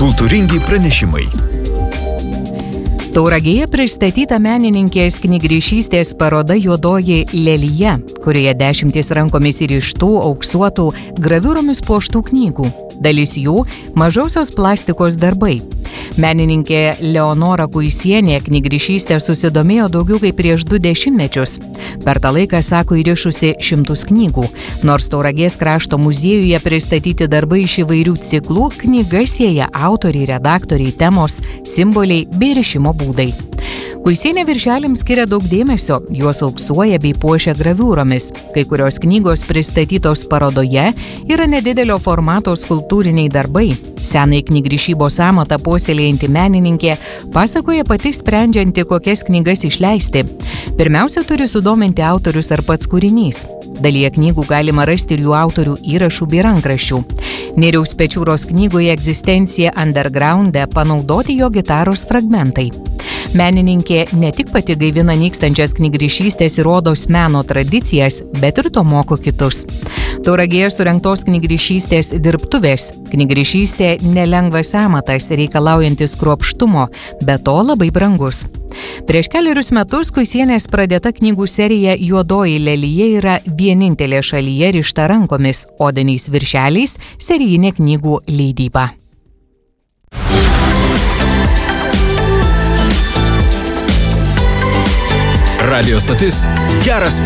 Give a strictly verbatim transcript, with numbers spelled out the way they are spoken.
Kultūringi pranešimai. Tauragėje pristatyta menininkės knygrišystės paroda Juodoji lelija, kurioje dešimtis rankomis įrištų, auksuotų, graviūromis puoštų knygų. Dalis jų – mažosios plastikos darbai. Menininkė Leonora Kuisienė knygrišystę susidomėjo daugiau kaip prieš du dešimtmečius. Per tą laiką, sako, įrišusi šimtus knygų. Nors Tauragės krašto muziejuje pristatyti darbai iš įvairių ciklų, knygas sieja autoriai, redaktoriai, temos, simboliai bei rišimo būdai. Kuisienė viršeliams skiria daug dėmesio, juos auksuoja bei puošia graviūromis. Kai kurios knygos pristatytos parodoje yra nedidelio formato skulptūriniai darbai. Senai knygrišybos amatą puoselėjanti menininkė pasakoja pati sprendžianti, kokias knygas išleisti. Pirmiausia, turi sudominti autorius ar pats kūrinys. Dalyje knygų galima rasti ir jų autorių įrašų bei rankraščių. Nėriaus Pečiūros knygoje Egzistencija undergrounde panaudoti jo gitaros fragmentai. Menininkė ne tik pati gaivina nykstančias knygrišystės ir odos meno tradicijas, bet ir to moko kitus. Tauragėje surengtos knygrišystės dirbtuvės. Knygrišystė nelengvas amatas, reikalaujantis kruopštumo, bet to labai brangus. Prieš keliarius metus Kuisienės pradėta knygų serija Juodoji lelija yra vienintelė šalyje rišta rankomis, odiniais viršeliais, serijinė knygų leidyba. Radio stotis Geras